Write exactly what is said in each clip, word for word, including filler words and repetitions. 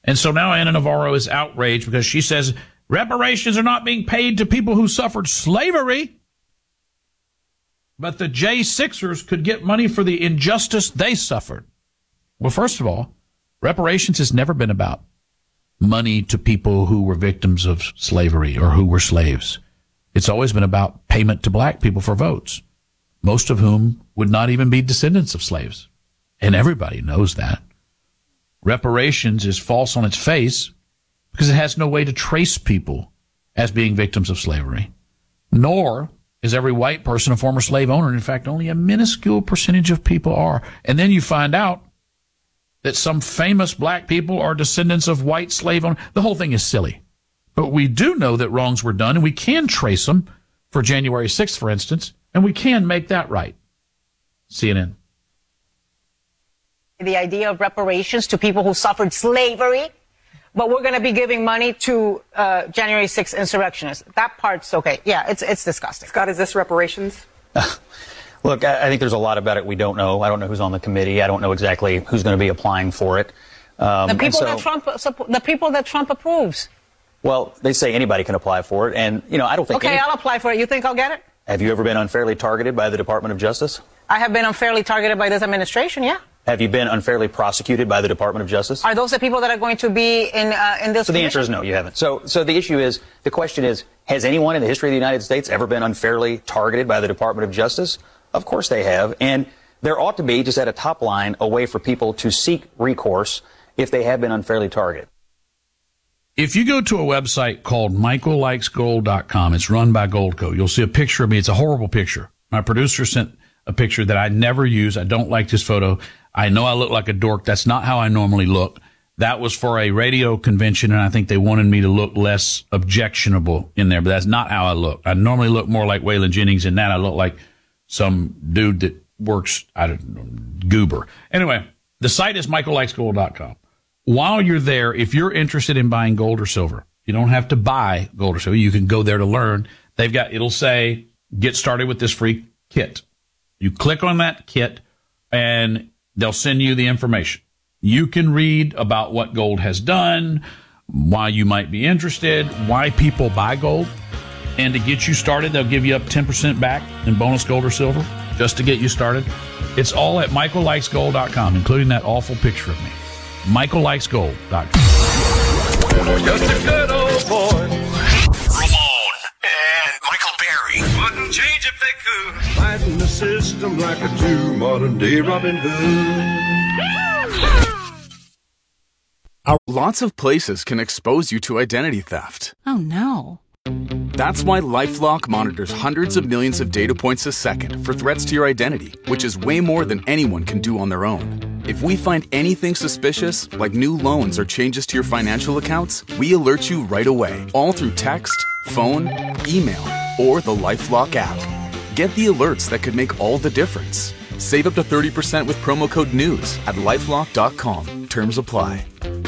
And so now Ana Navarro is outraged because she says reparations are not being paid to people who suffered slavery. But the J sixers could get money for the injustice they suffered. Well, first of all, reparations has never been about money to people who were victims of slavery or who were slaves. It's always been about payment to black people for votes, most of whom would not even be descendants of slaves. And everybody knows that. Reparations is false on its face because it has no way to trace people as being victims of slavery, nor is every white person a former slave owner. In fact, only a minuscule percentage of people are. And then you find out that some famous black people are descendants of white slave owners. The whole thing is silly. But we do know that wrongs were done, and we can trace them for January sixth, for instance, and we can make that right. C N N. The idea of reparations to people who suffered slavery, but we're going to be giving money to uh, January sixth insurrectionists. That part's okay. Yeah, it's it's disgusting. Scott, is this reparations? Look, I think there's a lot about it we don't know. I don't know who's on the committee. I don't know exactly who's going to be applying for it. Um, the people so, that Trump, the people that Trump approves. Well, they say anybody can apply for it, and you know, I don't think. Okay, any, I'll apply for it. You think I'll get it? Have you ever been unfairly targeted by the Department of Justice? I have been unfairly targeted by this administration. Yeah. Have you been unfairly prosecuted by the Department of Justice? Are those the people that are going to be in uh, in this? So the commission? answer is no, you haven't. So, so the issue is, the question is, has anyone in the history of the United States ever been unfairly targeted by the Department of Justice? Of course they have, and there ought to be, just at a top line, a way for people to seek recourse if they have been unfairly targeted. If you go to a website called michael likes gold dot com, it's run by Goldco, you'll see a picture of me. It's a horrible picture. My producer sent a picture that I never use. I don't like this photo. I know I look like a dork. That's not how I normally look. That was for a radio convention, and I think they wanted me to look less objectionable in there, but that's not how I look. I normally look more like Waylon Jennings, and that I look like some dude that works, I don't know, goober. Anyway, the site is michael likes gold dot com. While you're there, if you're interested in buying gold or silver, you don't have to buy gold or silver. You can go there to learn. They've got, it'll say, get started with this free kit. You click on that kit, and they'll send you the information. You can read about what gold has done, why you might be interested, why people buy gold. And to get you started, they'll give you up ten percent back in bonus gold or silver just to get you started. It's all at michael likes gold dot com, including that awful picture of me. michael likes gold dot com. Just a good old boy. Ramon and Michael Berry wouldn't change if they could. Fighting the system like a true modern day Robin Hood. Lots of places can expose you to identity theft. Oh no. That's why LifeLock monitors hundreds of millions of data points a second for threats to your identity, which is way more than anyone can do on their own. If we find anything suspicious, like new loans or changes to your financial accounts, we alert you right away, all through text, phone, email, or the LifeLock app. Get the alerts that could make all the difference. Save up to thirty percent with promo code NEWS at lifelock dot com. Terms apply.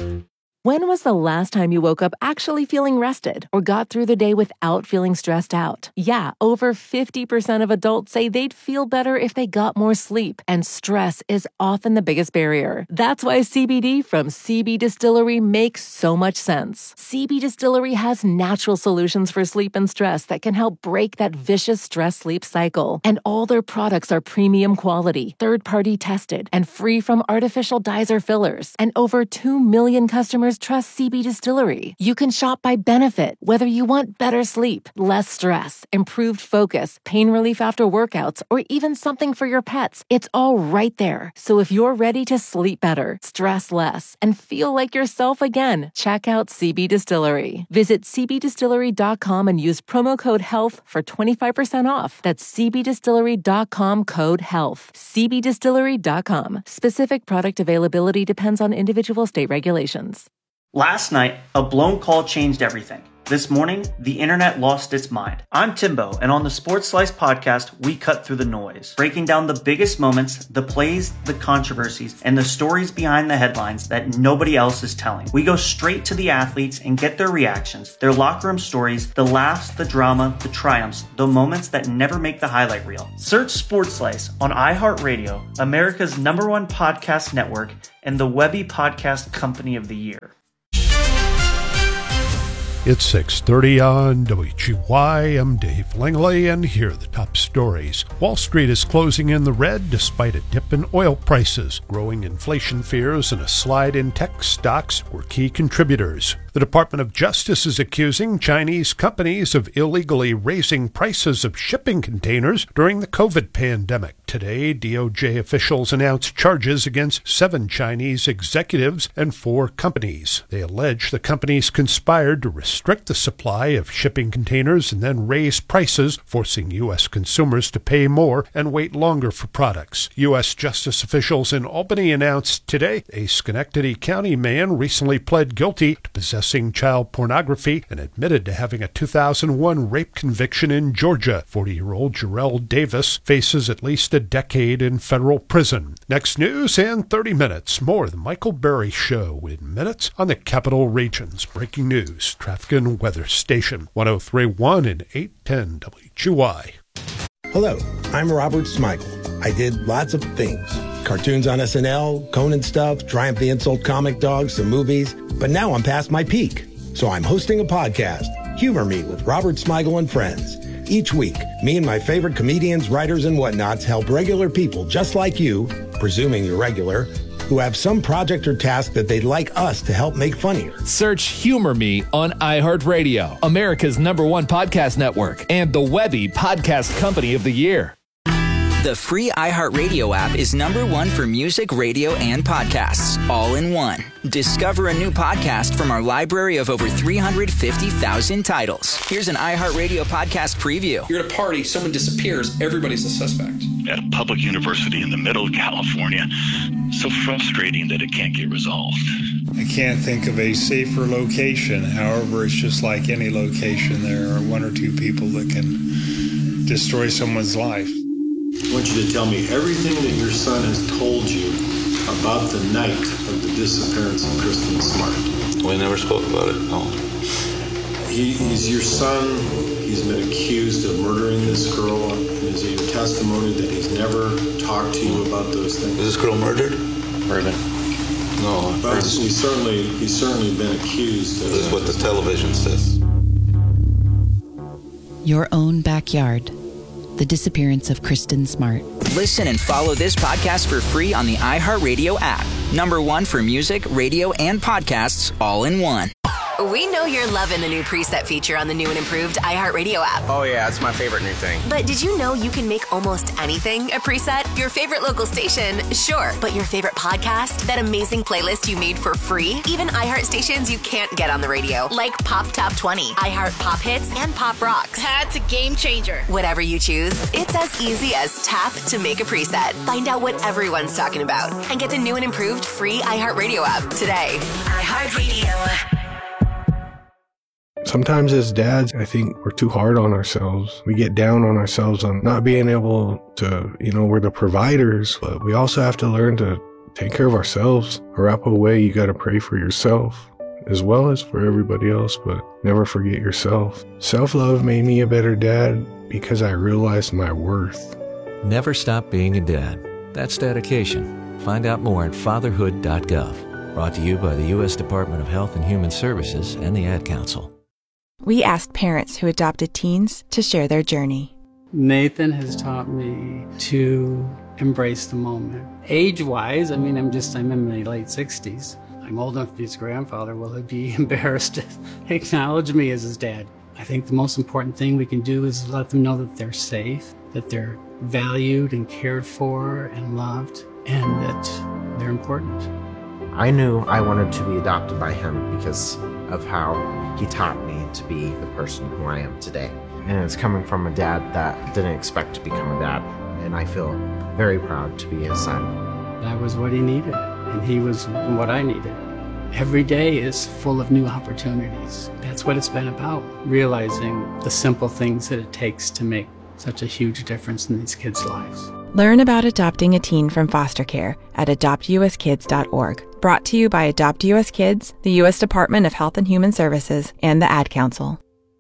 When was the last time you woke up actually feeling rested or got through the day without feeling stressed out? Yeah, over fifty percent of adults say they'd feel better if they got more sleep, and stress is often the biggest barrier. That's why C B D from C B Distillery makes so much sense. C B Distillery has natural solutions for sleep and stress that can help break that vicious stress-sleep cycle. And all their products are premium quality, third-party tested, and free from artificial dyes or fillers. And over two million customers trust C B Distillery. You can shop by benefit, whether you want better sleep, less stress, improved focus, pain relief after workouts, or even something for your pets. It's all right there. So if you're ready to sleep better, stress less, and feel like yourself again, check out C B Distillery. Visit c b distillery dot com and use promo code HEALTH for twenty-five percent off. That's c b distillery dot com code HEALTH. c b distillery dot com. Specific product availability depends on individual state regulations. Last night, a blown call changed everything. This morning, the internet lost its mind. I'm Timbo, and on the Sports Slice podcast, we cut through the noise, breaking down the biggest moments, the plays, the controversies, and the stories behind the headlines that nobody else is telling. We go straight to the athletes and get their reactions, their locker room stories, the laughs, the drama, the triumphs, the moments that never make the highlight reel. Search Sports Slice on iHeartRadio, America's number one podcast network, and the Webby Podcast Company of the Year. It's six thirty on W G Y. I'm Dave Langley, and here are the top stories. Wall Street is closing in the red despite a dip in oil prices. Growing inflation fears and a slide in tech stocks were key contributors. The Department of Justice is accusing Chinese companies of illegally raising prices of shipping containers during the COVID pandemic. Today, D O J officials announced charges against seven Chinese executives and four companies. They allege the companies conspired to restrict the supply of shipping containers and then raise prices, forcing U S consumers to pay more and wait longer for products. U S justice officials in Albany announced today a Schenectady County man recently pled guilty to possessing child pornography and admitted to having a two thousand one rape conviction in Georgia. forty-year-old Jarrell Davis faces at least a decade in federal prison. Next news in thirty minutes. More of the Michael Berry Show in minutes on the Capital Region's breaking news, traffic and weather station, one oh three point one and eight ten W G Y. Hello, I'm Robert Smigel. I did lots of things. Cartoons on S N L, Conan stuff, Triumph the Insult comic dogs, some movies. But now I'm past my peak. So I'm hosting a podcast, Humor Me with Robert Smigel and Friends. Each week, me and my favorite comedians, writers, and whatnots help regular people just like you, presuming you're regular, who have some project or task that they'd like us to help make funnier. Search Humor Me on iHeartRadio, America's number one podcast network, and the Webby Podcast Company of the Year. The free iHeartRadio app is number one for music, radio, and podcasts, all in one. Discover a new podcast from our library of over three hundred fifty thousand titles. Here's an iHeartRadio podcast preview. You're at a party, someone disappears, everybody's a suspect. At a public university in the middle of California, so frustrating that it can't get resolved. I can't think of a safer location. However, it's just like any location. There are one or two people that can destroy someone's life. I want you to tell me everything that your son has told you about the night of the disappearance of Kristen Smart. We never spoke about it, no. He, he's your son. He's been accused of murdering this girl. And is it your testimony that he's never talked to you about those things? Was this girl murdered? Murdered. No. But he's certainly, he's certainly been accused of This is what the television says. Your own backyard. The disappearance of Kristen Smart. Listen and follow this podcast for free on the iHeartRadio app. Number one for music, radio, and podcasts, all in one. We know you're loving the new preset feature on the new and improved iHeartRadio app. Oh, yeah, it's my favorite new thing. But did you know you can make almost anything a preset? Your favorite local station, sure. But your favorite podcast? That amazing playlist you made for free? Even iHeart stations you can't get on the radio, like Pop Top twenty, iHeart Pop Hits, and Pop Rocks. That's a game changer. Whatever you choose, it's as easy as tap to make a preset. Find out what everyone's talking about and get the new and improved free iHeartRadio app today. iHeartRadio. Sometimes as dads, I think we're too hard on ourselves. We get down on ourselves on not being able to, you know, we're the providers, but we also have to learn to take care of ourselves. A rap away, you got to pray for yourself as well as for everybody else, but never forget yourself. Self-love made me a better dad because I realized my worth. Never stop being a dad. That's dedication. Find out more at fatherhood dot gov. Brought to you by the U S Department of Health and Human Services and the Ad Council. We asked parents who adopted teens to share their journey. Nathan has taught me to embrace the moment. Age-wise, I mean, I'm just, I'm in my late sixties. I'm old enough to be his grandfather. Will he be embarrassed to acknowledge me as his dad? I think the most important thing we can do is let them know that they're safe, that they're valued and cared for and loved, and that they're important. I knew I wanted to be adopted by him because of how he taught me to be the person who I am today. And it's coming from a dad that didn't expect to become a dad. And I feel very proud to be his son. That was what he needed, and he was what I needed. Every day is full of new opportunities. That's what it's been about, realizing the simple things that it takes to make such a huge difference in these kids' lives. Learn about adopting a teen from foster care at adopt u s kids dot org. Brought to you by Adopt U S Kids, the U S Department of Health and Human Services, and the Ad Council.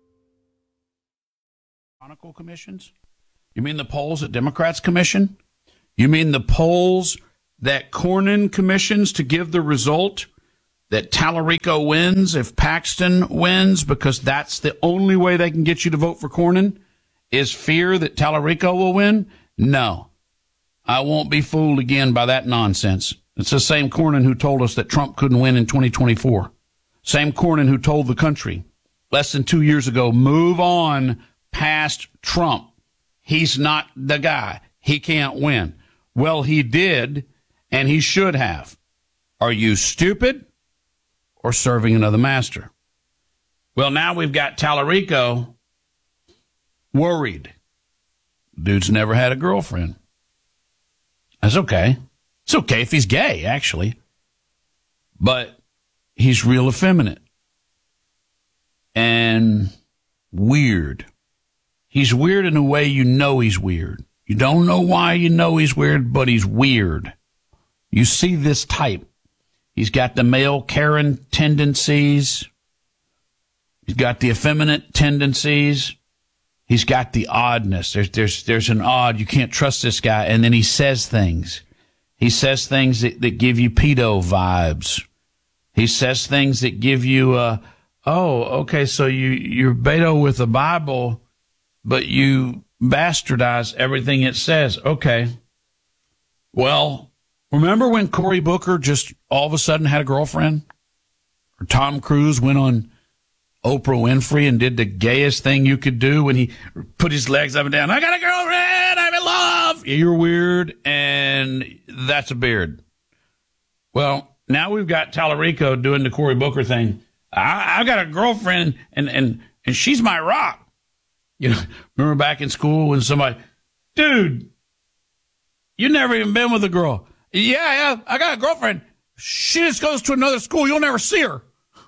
Chronicle commissions? You mean the polls that Democrats commission? You mean the polls that Cornyn commissions to give the result that Tallarico wins if Paxton wins, because that's the only way they can get you to vote for Cornyn, is fear that Tallarico will win? No. I won't be fooled again by that nonsense. It's the same Cornyn who told us that Trump couldn't win in twenty twenty-four. Same Cornyn who told the country less than two years ago, move on past Trump. He's not the guy. He can't win. Well, he did, and he should have. Are you stupid or serving another master? Well, now we've got Tallarico worried. Dude's never had a girlfriend. That's okay. It's okay if he's gay, actually. But he's real effeminate and weird. He's weird in a way you know he's weird. You don't know why you know he's weird, but he's weird. You see this type. He's got the male Karen tendencies. He's got the effeminate tendencies. He's got the oddness. There's, there's, there's an odd, you can't trust this guy. And then he says things. He says things that, that give you pedo vibes. He says things that give you, uh, oh, okay, so you, you're Beto with the Bible, but you bastardize everything it says. Okay. Well, remember when Cory Booker just all of a sudden had a girlfriend? Or Tom Cruise went on Oprah Winfrey and did the gayest thing you could do when he put his legs up and down. I got a girlfriend. I'm in love. You're weird, and that's a beard. Well, now we've got Tallarico doing the Cory Booker thing. I, I got a girlfriend, and, and, and she's my rock. You know, remember back in school when somebody, dude, you never even been with a girl. Yeah, yeah, I got a girlfriend. She just goes to another school. You'll never see her.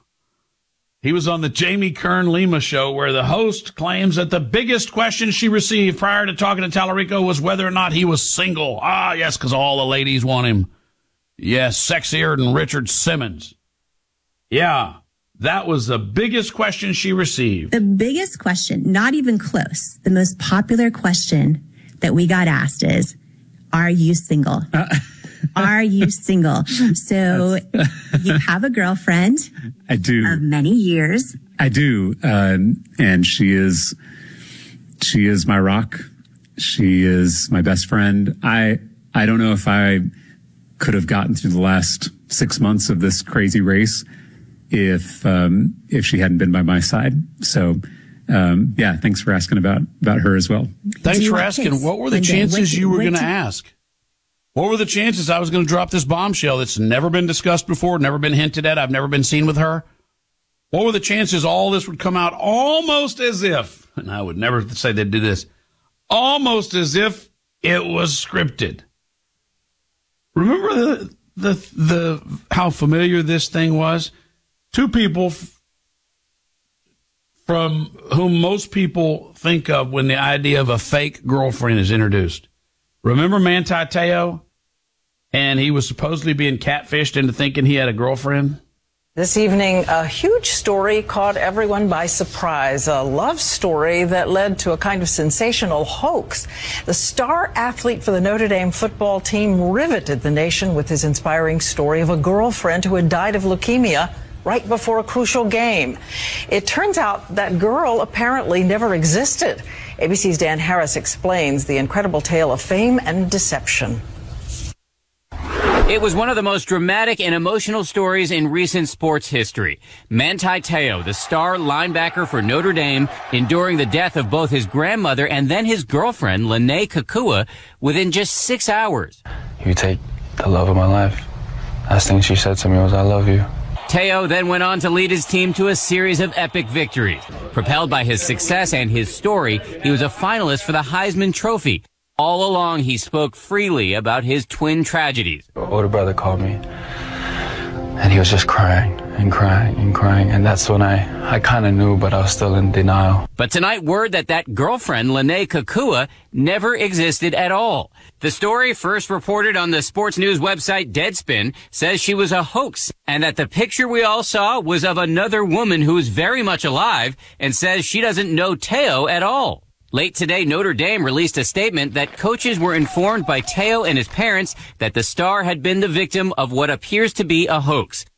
He was on the Jamie Kern Lima show where the host claims that the biggest question she received prior to talking to Tallarico was whether or not he was single. Ah, yes, because all the ladies want him. Yes, sexier than Richard Simmons. Yeah, that was the biggest question she received. The biggest question, not even close. The most popular question that we got asked is, are you single? Uh- Are you single? So you have a girlfriend. I do. Of many years. I do. Uh, and she is, she is my rock. She is my best friend. I, I don't know if I could have gotten through the last six months of this crazy race if, um, if she hadn't been by my side. So, um, yeah, thanks for asking about, about her as well. Thanks for asking. What were the chances you were going to ask? What were the chances I was going to drop this bombshell that's never been discussed before, never been hinted at, I've never been seen with her? What were the chances all this would come out almost as if, and I would never say they'd do this, almost as if it was scripted? Remember the the the how familiar this thing was? Two people f- from whom most people think of when the idea of a fake girlfriend is introduced. Remember Manti Te'o? And he was supposedly being catfished into thinking he had a girlfriend? This evening, a huge story caught everyone by surprise. A love story that led to a kind of sensational hoax. The star athlete for the Notre Dame football team riveted the nation with his inspiring story of a girlfriend who had died of leukemia right before a crucial game. It turns out that girl apparently never existed. A B C's Dan Harris explains the incredible tale of fame and deception. It was one of the most dramatic and emotional stories in recent sports history. Manti Te'o, the star linebacker for Notre Dame, enduring the death of both his grandmother and then his girlfriend, Lene Kekua, within just six hours. You take the love of my life. Last thing she said to me was, I love you. Te'o then went on to lead his team to a series of epic victories. Propelled by his success and his story, he was a finalist for the Heisman Trophy. All along, he spoke freely about his twin tragedies. My older brother called me, and he was just crying and crying and crying, and that's when I, I kind of knew, but I was still in denial. But tonight, word that that girlfriend, Lene Kekua, never existed at all. The story, first reported on the sports news website Deadspin, says she was a hoax, and that the picture we all saw was of another woman who is very much alive and says she doesn't know Te'o at all. Late today, Notre Dame released a statement that coaches were informed by Te'o and his parents that the star had been the victim of what appears to be a hoax.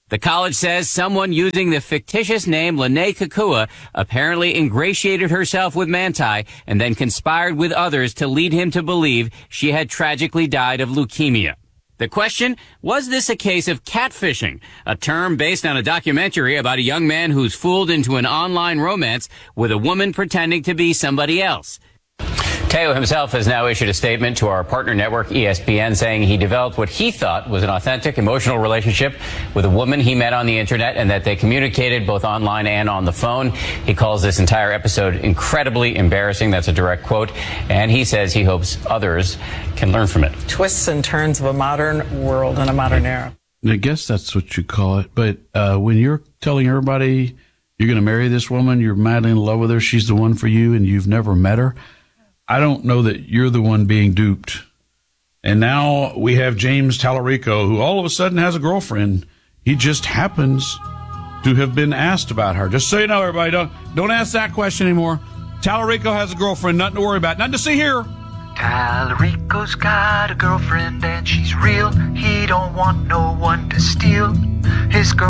The college says someone using the fictitious name Lene Kekua apparently ingratiated herself with Manti and then conspired with others to lead him to believe she had tragically died of leukemia. The question, was this a case of catfishing, a term based on a documentary about a young man who's fooled into an online romance with a woman pretending to be somebody else? Teo himself has now issued a statement to our partner network, E S P N, saying he developed what he thought was an authentic, emotional relationship with a woman he met on the internet and that they communicated both online and on the phone. He calls this entire episode incredibly embarrassing. That's a direct quote. And he says he hopes others can learn from it. Twists and turns of a modern world and a modern era. I guess that's what you call it. But uh, when you're telling everybody you're going to marry this woman, you're madly in love with her, she's the one for you, and you've never met her, I don't know that you're the one being duped. And now we have James Tallarico, who all of a sudden has a girlfriend. He just happens to have been asked about her. Just so you know, everybody, don't, don't ask that question anymore. Tallarico has a girlfriend, nothing to worry about. Nothing to see here. Tallarico's got a girlfriend and she's real. He don't want no one to steal his girl.